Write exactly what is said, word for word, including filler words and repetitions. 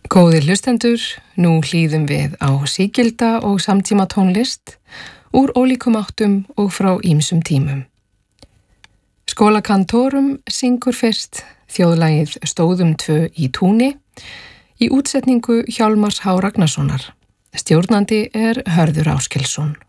Góðir hlustendur, nú hlýðum við á sígilda og samtíma tónlist úr ólíkum áttum og frá ýmsum tímum. Skólakantorum syngur fyrst þjóðlagið Stóðum tvö í túni í útsetningu Hjálmars H. Ragnarssonar. Stjórnandi er Hörður Áskelsson.